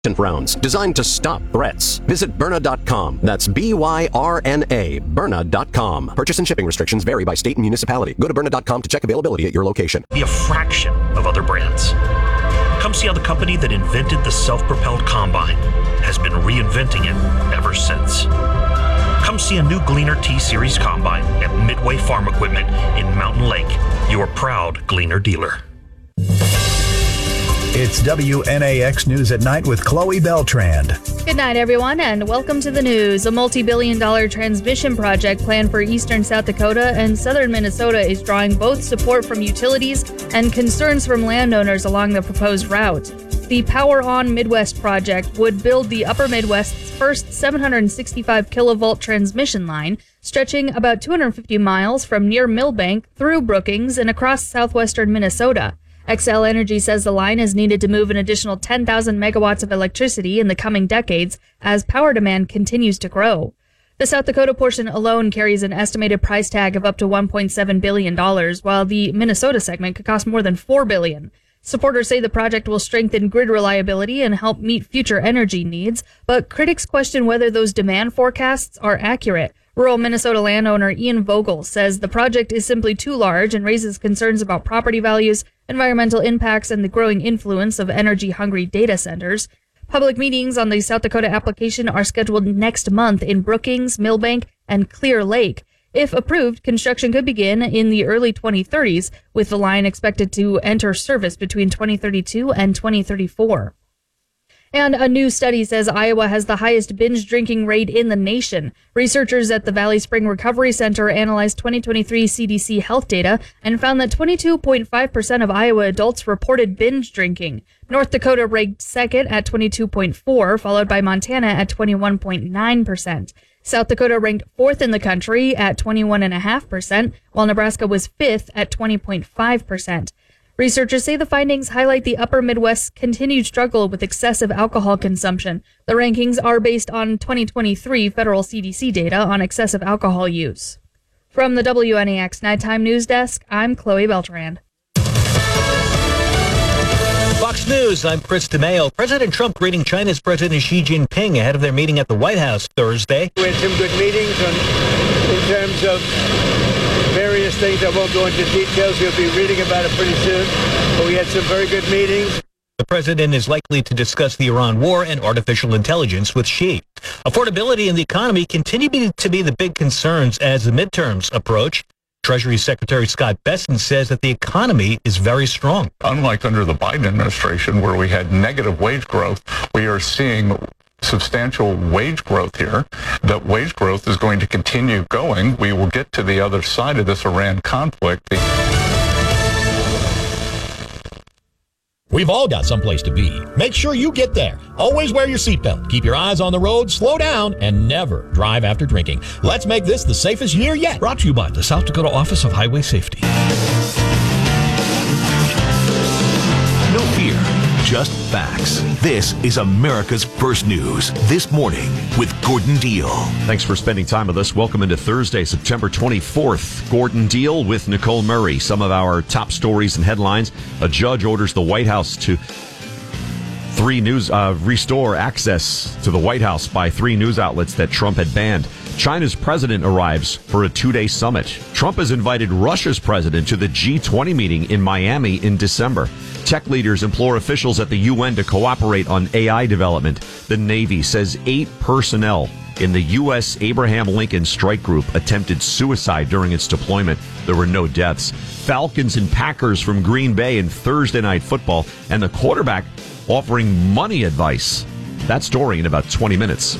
rounds designed to stop threats. Visit Byrna.com. That's BYRNA, Byrna.com. Purchase and shipping restrictions vary by state and municipality. Go to Byrna.com to check availability at your location. Be a fraction of other brands. Come see how the company that invented the self-propelled combine has been reinventing it ever since. Come see a new Gleaner T-Series combine at Midway Farm Equipment in Mountain Lake, your proud Gleaner dealer. It's WNAX News at Night with Chloe Beltrand. Good night, everyone, and welcome to the news. A multi-billion-dollar transmission project planned for eastern South Dakota and southern Minnesota is drawing both support from utilities and concerns from landowners along the proposed route. The Power On Midwest project would build the Upper Midwest's first 765 kilovolt transmission line, stretching about 250 miles from near Millbank through Brookings and across southwestern Minnesota. Xcel Energy says the line is needed to move an additional 10,000 megawatts of electricity in the coming decades as power demand continues to grow. The South Dakota portion alone carries an estimated price tag of up to $1.7 billion, while the Minnesota segment could cost more than $4 billion. Supporters say the project will strengthen grid reliability and help meet future energy needs, but critics question whether those demand forecasts are accurate. Rural Minnesota landowner Ian Vogel says the project is simply too large and raises concerns about property values, environmental impacts, and the growing influence of energy-hungry data centers. Public meetings on the South Dakota application are scheduled next month in Brookings, Millbank, and Clear Lake. If approved, construction could begin in the early 2030s, with the line expected to enter service between 2032 and 2034. And a new study says Iowa has the highest binge drinking rate in the nation. Researchers at the Valley Spring Recovery Center analyzed 2023 CDC health data and found that 22.5% of Iowa adults reported binge drinking. North Dakota ranked second at 22.4%, followed by Montana at 21.9%. South Dakota ranked fourth in the country at 21.5%, while Nebraska was fifth at 20.5%. Researchers say the findings highlight the upper Midwest's continued struggle with excessive alcohol consumption. The rankings are based on 2023 federal CDC data on excessive alcohol use. From the WNAX Nighttime News Desk, I'm Chloe Beltrand. Fox News, I'm Chris DeMaio. President Trump greeting China's President Xi Jinping ahead of their meeting at the White House Thursday. We had some good meetings in terms of various things. I won't go into details. You'll be reading about it pretty soon. But we had some very good meetings. The president is likely to discuss the Iran war and artificial intelligence with Xi. Affordability and the economy continue to be the big concerns as the midterms approach. Treasury Secretary Scott Bessent says that the economy is very strong. Unlike under the Biden administration, where we had negative wage growth, we are seeing substantial wage growth here. That wage growth is going to continue going. We will get to the other side of this Iran conflict. We've all got someplace to be. Make sure you get there. Always wear your seatbelt. Keep your eyes on the road, slow down, and never drive after drinking. Let's make this the safest year yet. Brought to you by the South Dakota Office of Highway Safety. No fear, just facts. This is America's First News This Morning with Gordon Deal. Thanks for spending time with us. Welcome into Thursday, September 24th. Gordon Deal with Nicole Murray. Some of our top stories and headlines. A judge orders the White House to restore access to the White House by 3 news outlets that Trump had banned. China's president arrives for a 2-day summit. Trump has invited Russia's president to the G20 meeting in Miami in December. Tech leaders implore officials at the UN to cooperate on AI development. The Navy says 8 personnel in the U.S. Abraham Lincoln Strike Group attempted suicide during its deployment. There were no deaths. Falcons and Packers from Green Bay in Thursday Night Football, and the quarterback offering money advice. That story in about 20 minutes.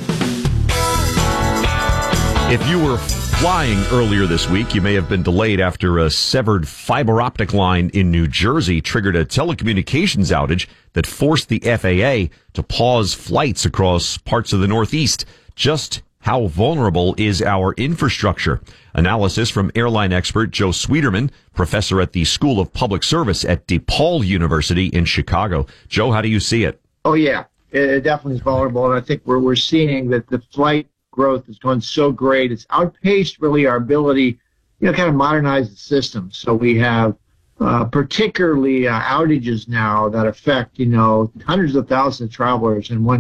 If you were flying earlier this week, you may have been delayed after a severed fiber optic line in New Jersey triggered a telecommunications outage that forced the FAA to pause flights across parts of the Northeast. Just how vulnerable is our infrastructure? Analysis from airline expert Joe Sweeterman, professor at the School of Public Service at DePaul University in Chicago. Joe, how do you see it? Oh, yeah, it definitely is vulnerable. And I think we're seeing that the flight growth is going so great. It's outpaced really our ability, kind of modernize the system. So we have particularly outages now that affect, hundreds of thousands of travelers in one